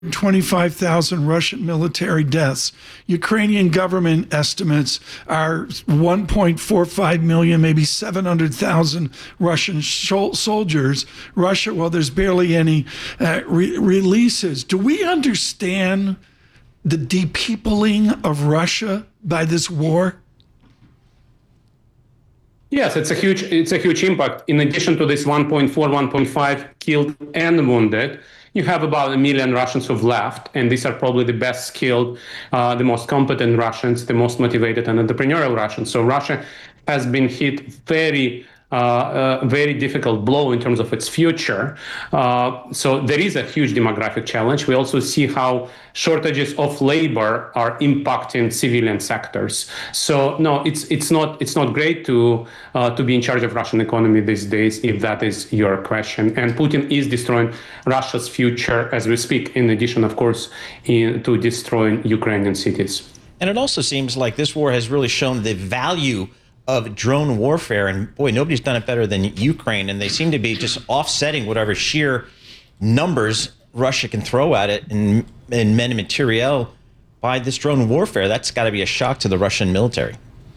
25,000 Russian military deaths. Ukrainian government estimates are 1.45 million, maybe 700,000 Russian soldiers. Russia, well, there's barely any releases. Do we understand the depeopling of Russia by this war? Yes, it's a huge impact. In addition to this 1.4, 1.5 killed and wounded, you have about 1 million Russians who've left, and these are probably the best skilled, the most competent Russians, the most motivated and entrepreneurial Russians. So Russia has been hit very difficult blow in terms of its future. So there is a huge demographic challenge. We also see how shortages of labor are impacting civilian sectors. So no, it's not great to be in charge of Russian economy these days, if that is your question. And Putin is destroying Russia's future as we speak, in addition, of course, to destroying Ukrainian cities. And it also seems like this war has really shown the value of drone warfare, and boy, nobody's done it better than Ukraine, and they seem to be just offsetting whatever sheer numbers Russia can throw at it in men and materiel by this drone warfare. That's got to be a shock to the Russian military.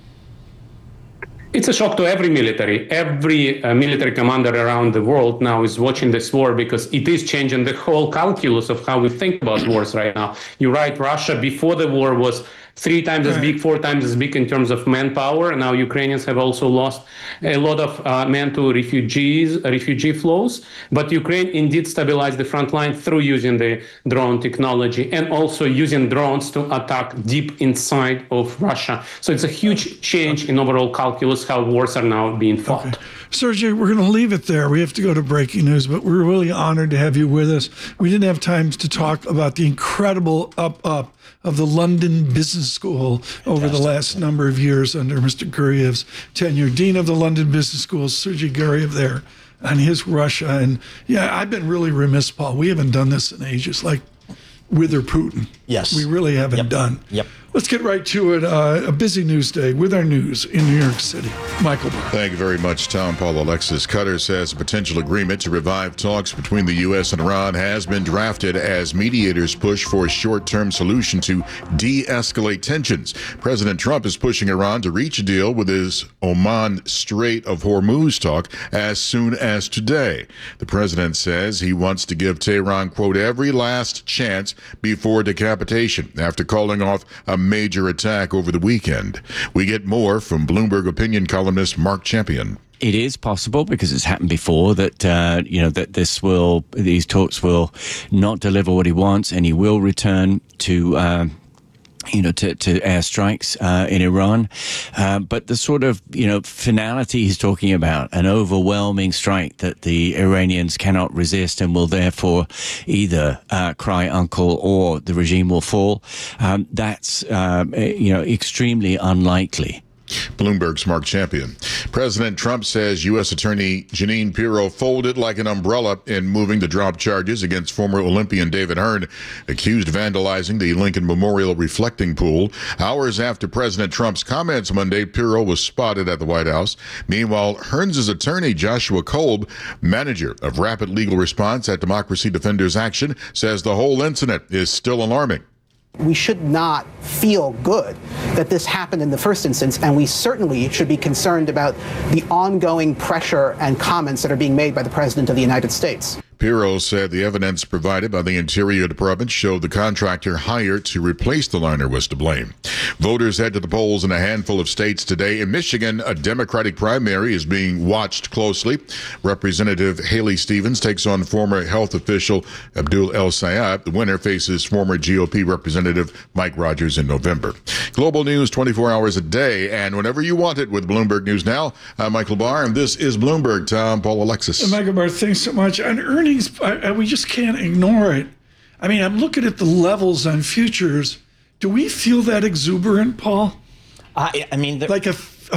It's a shock to every military. Every military commander around the world now is watching this war because it is changing the whole calculus of how we think about wars right now. You're right, Russia before the war was 3 times as big, 4 times as big in terms of manpower. Now Ukrainians have also lost a lot of men to refugee flows. But Ukraine indeed stabilized the front line through using the drone technology and also using drones to attack deep inside of Russia. So it's a huge change in overall calculus how wars are now being fought. Okay. Sergey, we're going to leave it there. We have to go to breaking news, but we're really honored to have you with us. We didn't have time to talk about the incredible up of the London Business School over the last number of years under Mr. Guryev's tenure. Dean of the London Business School, Sergey Guryev there, on his Russia. And yeah, I've been really remiss, Paul. We haven't done this in ages, like with or Putin. Yes. We really haven't done. Yep. Let's get right to it. A busy news day with our news in New York City. Michael Barr. Thank you very much, Tom. Paul. Alexis Cutter says a potential agreement to revive talks between the U.S. and Iran has been drafted as mediators push for a short-term solution to de-escalate tensions. President Trump is pushing Iran to reach a deal with his Oman Strait of Hormuz talk as soon as today. The president says he wants to give Tehran, quote, every last chance before decapitation after calling off a major attack over the weekend. We get more from Bloomberg opinion columnist Mark Champion. It is possible, because it's happened before, that that these talks will not deliver what he wants, and he will return to to airstrikes in Iran. But the sort of, finality he's talking about, an overwhelming strike that the Iranians cannot resist and will therefore either cry uncle or the regime will fall, that's, extremely unlikely. Bloomberg's Mark Champion. President Trump says U.S. Attorney Jeanine Pirro folded like an umbrella in moving to drop charges against former Olympian David Hearn, accused of vandalizing the Lincoln Memorial reflecting pool. Hours after President Trump's comments Monday, Pirro was spotted at the White House. Meanwhile, Hearns' attorney Joshua Kolb, manager of Rapid Legal Response at Democracy Defenders Action, says the whole incident is still alarming. We should not feel good that this happened in the first instance, and we certainly should be concerned about the ongoing pressure and comments that are being made by the President of the United States. Pirro said the evidence provided by the Interior Department showed the contractor hired to replace the liner was to blame. Voters head to the polls in a handful of states today. In Michigan, a Democratic primary is being watched closely. Representative Haley Stevens takes on former health official Abdul El Sayed. The winner faces former GOP Representative Mike Rogers in November. Global news 24 hours a day and whenever you want it with Bloomberg News Now. I'm Michael Barr, and this is Bloomberg. Tom, Paul, Alexis. Michael Barr, thanks so much. On earnings, we just can't ignore it. I mean, I'm looking at the levels on futures. Do we feel that exuberant, Paul? I mean, like a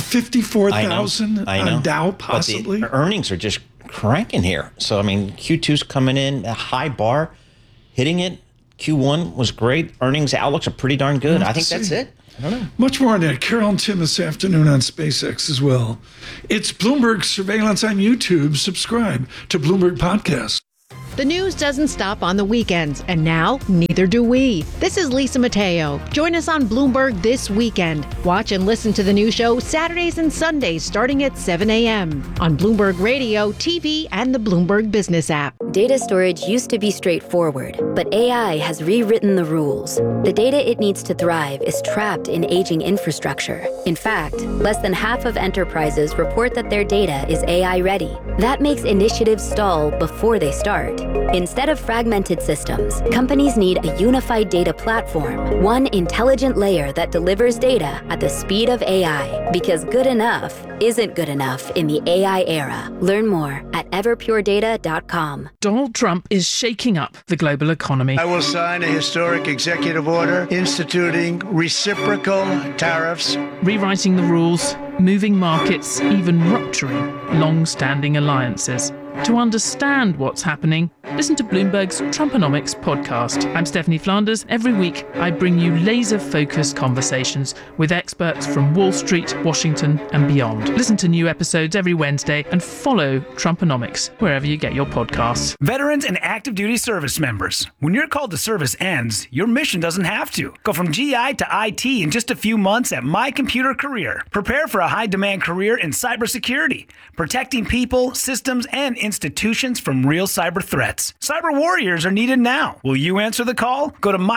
54,000 on Dow, possibly? But the earnings are just cranking here. So, I mean, Q2's coming in, a high bar, hitting it. Q1 was great. Earnings outlooks are pretty darn good. I think that's it. I don't know. Much more on that. Carol and Tim this afternoon on SpaceX as well. It's Bloomberg Surveillance on YouTube. Subscribe to Bloomberg Podcast. The news doesn't stop on the weekends, and now neither do we. This is Lisa Mateo. Join us on Bloomberg this weekend. Watch and listen to the new show Saturdays and Sundays starting at 7 a.m. on Bloomberg Radio, TV, and the Bloomberg Business app. Data storage used to be straightforward, but AI has rewritten the rules. The data it needs to thrive is trapped in aging infrastructure. In fact, less than half of enterprises report that their data is AI ready. That makes initiatives stall before they start. Instead of fragmented systems, companies need a unified data platform, one intelligent layer that delivers data at the speed of AI, because good enough isn't good enough in the AI era. Learn more at everpuredata.com. Donald Trump is shaking up the global economy. I will sign a historic executive order instituting reciprocal tariffs, rewriting the rules, moving markets, even rupturing long-standing alliances. To understand what's happening, listen to Bloomberg's Trumponomics podcast. I'm Stephanie Flanders. Every week, I bring you laser-focused conversations with experts from Wall Street, Washington, and beyond. Listen to new episodes every Wednesday and follow Trumponomics wherever you get your podcasts. Veterans and active duty service members. When your call to service ends, your mission doesn't have to. Go from GI to IT in just a few months at My Computer Career. Prepare for a high-demand career in cybersecurity, protecting people, systems, and institutions from real cyber threats. Cyber warriors are needed now. Will you answer the call? Go to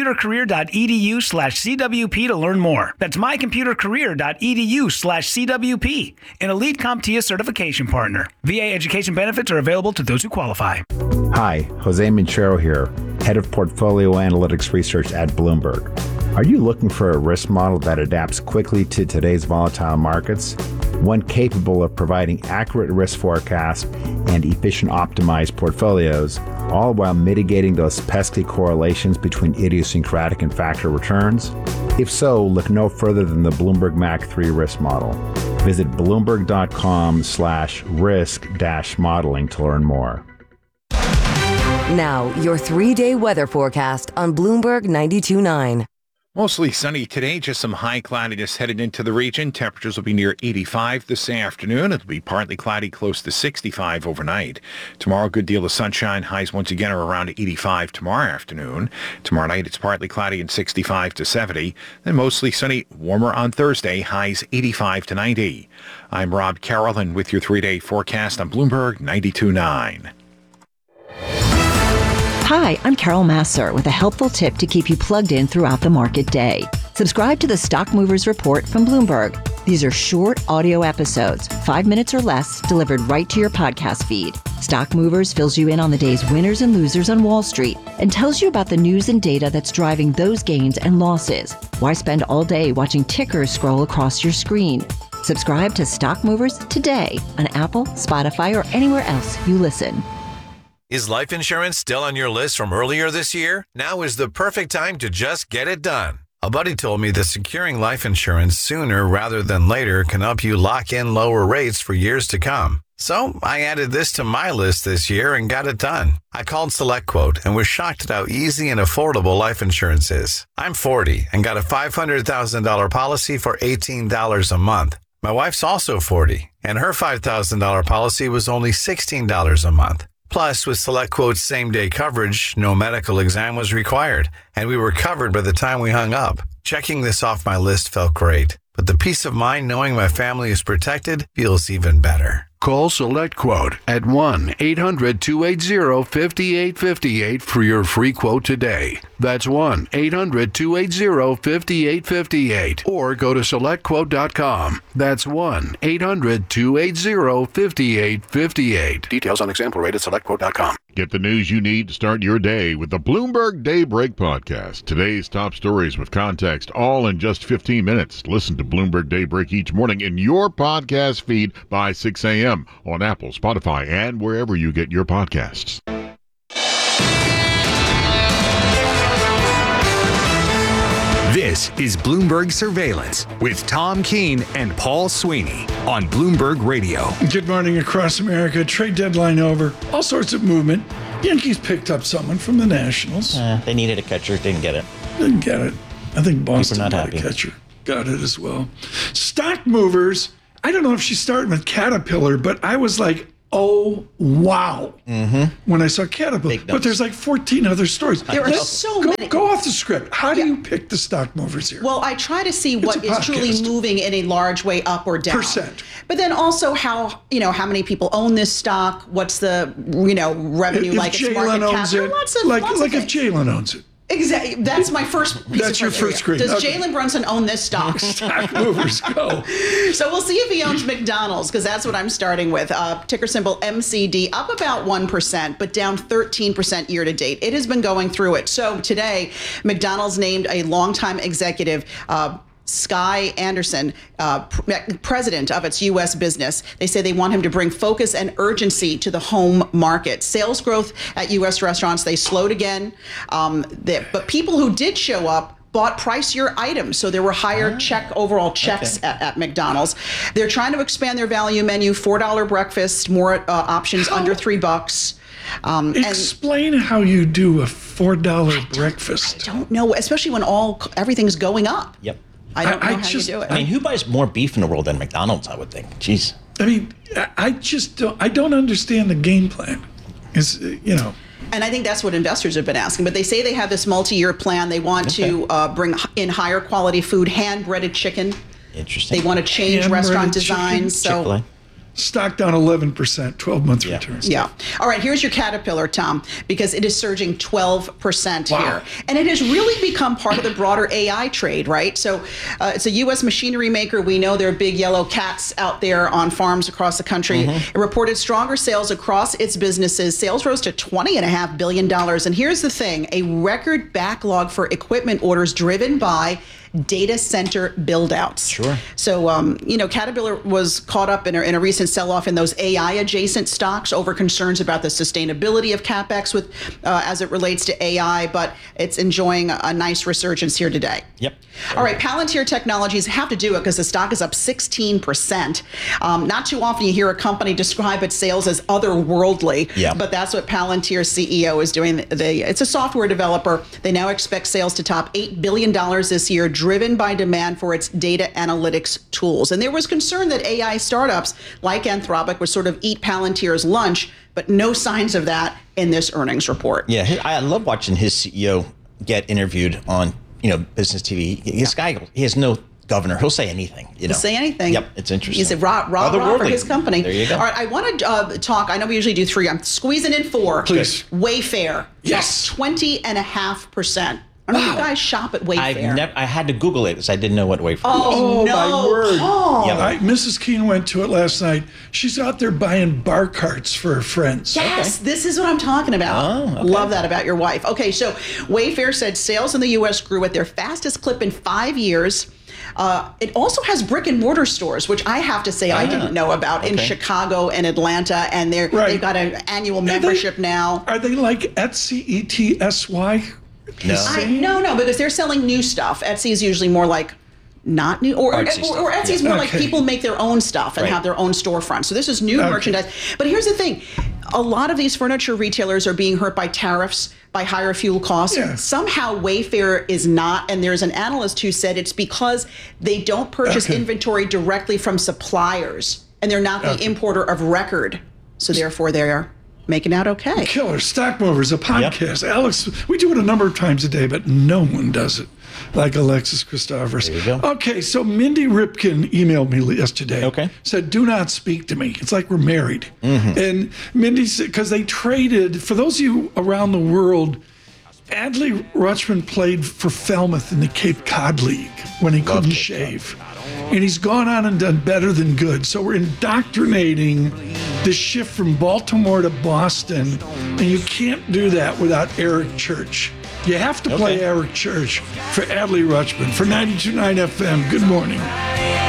mycomputercareer.edu/CWP to learn more. That's mycomputercareer.edu/CWP, an elite CompTIA certification partner. VA education benefits are available to those who qualify. Hi, Jose Minchero here, Head of Portfolio Analytics Research at Bloomberg. Are you looking for a risk model that adapts quickly to today's volatile markets? One capable of providing accurate risk forecasts and efficient optimized portfolios, all while mitigating those pesky correlations between idiosyncratic and factor returns? If so, look no further than the Bloomberg MAC 3 risk model. Visit bloomberg.com/risk-modeling to learn more. Now, your 3-day weather forecast on Bloomberg 92.9. Mostly sunny today, just some high cloudiness headed into the region. Temperatures will be near 85 this afternoon. It'll be partly cloudy, close to 65 overnight. Tomorrow, good deal of sunshine. Highs once again are around 85 tomorrow afternoon. Tomorrow night, it's partly cloudy and 65 to 70. Then mostly sunny, warmer on Thursday. Highs 85 to 90. I'm Rob Carroll, and with your 3-day forecast on Bloomberg 92.9. Hi, I'm Carol Massar with a helpful tip to keep you plugged in throughout the market day. Subscribe to the Stock Movers Report from Bloomberg. These are short audio episodes, 5 minutes or less, delivered right to your podcast feed. Stock Movers fills you in on the day's winners and losers on Wall Street and tells you about the news and data that's driving those gains and losses. Why spend all day watching tickers scroll across your screen? Subscribe to Stock Movers today on Apple, Spotify, or anywhere else you listen. Is life insurance still on your list from earlier this year? Now is the perfect time to just get it done. A buddy told me that securing life insurance sooner rather than later can help you lock in lower rates for years to come. So I added this to my list this year and got it done. I called SelectQuote and was shocked at how easy and affordable life insurance is. I'm 40 and got a $500,000 policy for $18 a month. My wife's also 40 and her $5,000 policy was only $16 a month. Plus, with SelectQuote's same-day coverage, no medical exam was required, and we were covered by the time we hung up. Checking this off my list felt great, but the peace of mind knowing my family is protected feels even better. Call SelectQuote at 1-800-280-5858 for your free quote today. That's 1-800-280-5858. Or go to SelectQuote.com. That's 1-800-280-5858. Details on example rate at SelectQuote.com. Get the news you need to start your day with the Bloomberg Daybreak podcast. Today's top stories with context, all in just 15 minutes. Listen to Bloomberg Daybreak each morning in your podcast feed by 6 a.m. on Apple, Spotify, and wherever you get your podcasts. This is Bloomberg Surveillance with Tom Keene and Paul Sweeney on Bloomberg Radio. Good morning across America. Trade deadline over. All sorts of movement. Yankees picked up someone from the Nationals. They needed a catcher. Didn't get it. Didn't get it. I think Boston not got happy. a catcher. Got it as well. Stock movers. I don't know if she's starting with Caterpillar, but I was like, oh, wow. When I saw Caterpillar. Big But there's like 14 other stories. There are so many. Go off the script. How do you pick the stock movers here? Well, I try to see what a is truly podcast. moving in a large way up or down. Percent. But then also how many people own this stock, what's the, revenue if like its Jalen market owns cap. it, Lots of like things. if Jalen owns it. Exactly. That's my first piece That's of your criteria. first screen. Does Okay. Jalen Brunson own this stock? Stock movers, go. So we'll see if he owns McDonald's, because that's what I'm starting with. Ticker symbol MCD, up about 1%, but down 13% year to date. It has been going through it. So today, McDonald's named a longtime executive, Sky Anderson, president of its U.S. business. They say they want him to bring focus and urgency to the home market. Sales growth at U.S. restaurants, they slowed again. But people who did show up bought pricier items, so there were higher overall checks at McDonald's. They're trying to expand their value menu, $4 breakfast, more options under $3. Explain how you do a $4 breakfast. I don't know, especially when everything's going up. Yep. I don't know how you do it. I mean, who buys more beef in the world than McDonald's, I would think? Jeez. I mean, I just don't understand the game plan. And I think that's what investors have been asking. But they say they have this multi-year plan. They want to bring in higher quality food, hand-breaded chicken. Interesting. They want to change restaurant designs. Chick-fil-A. Stock down 11%, 12-month returns. Yeah. All right, here's your Caterpillar, Tom, because it is surging 12% here. And it has really become part of the broader AI trade, right? So it's a U.S. machinery maker. We know there are big yellow cats out there on farms across the country. It reported stronger sales across its businesses. Sales rose to $20.5 billion. And here's the thing, a record backlog for equipment orders driven by data center build-outs. Sure. So, Caterpillar was caught up in a recent sell-off in those AI-adjacent stocks over concerns about the sustainability of CapEx as it relates to AI, but it's enjoying a nice resurgence here today. Yep. All right, Palantir Technologies have to do it because the stock is up 16%. Not too often you hear a company describe its sales as otherworldly, but that's what Palantir CEO is doing. It's a software developer. They now expect sales to top $8 billion this year, driven by demand for its data analytics tools. And there was concern that AI startups like Anthropic would sort of eat Palantir's lunch, but no signs of that in this earnings report. Yeah, I love watching his CEO get interviewed on, business TV. This guy, he has no governor. He'll say anything. He'll say anything. Yep, it's interesting. He's a raw for his company. There you go. All right, I want to talk. I know we usually do 3. I'm squeezing in 4. Please. Wayfair. Yes. 20.5%. I don't know if you guys shop at Wayfair. I had to Google it because I didn't know what Wayfair was. Oh, no. My word. Paul. Yep. Mrs. Keene went to it last night. She's out there buying bar carts for her friends. Yes, this is what I'm talking about. Oh, okay. Love that about your wife. Okay, so Wayfair said sales in the U.S. grew at their fastest clip in 5 years. It also has brick and mortar stores, which I have to say I didn't know about in Chicago and Atlanta, and they've got an annual membership now. Are they like Etsy, ETSY? No, because they're selling new stuff. Etsy is usually more like not new, or Etsy is more like people make their own stuff and have their own storefront. So this is new merchandise. But here's the thing. A lot of these furniture retailers are being hurt by tariffs, by higher fuel costs. Somehow Wayfair is not, and there's an analyst who said it's because they don't purchase inventory directly from suppliers, and they're not the importer of record. So therefore they're making out okay. Killer. Stock Movers, a podcast. Alex, we do it a number of times a day, but no one does it like Alexis Christophers. There you go. Okay, so Mindy Ripken emailed me yesterday. Said, do not speak to me. It's like we're married. And Mindy said, because they traded, for those of you around the world, Adley Rutschman played for Falmouth in the Cape Cod League when he couldn't shave. And he's gone on and done better than good. So we're indoctrinating the shift from Baltimore to Boston. And you can't do that without Eric Church. You have to play Eric Church for Adley Rutschman. For 92.9 FM, good morning.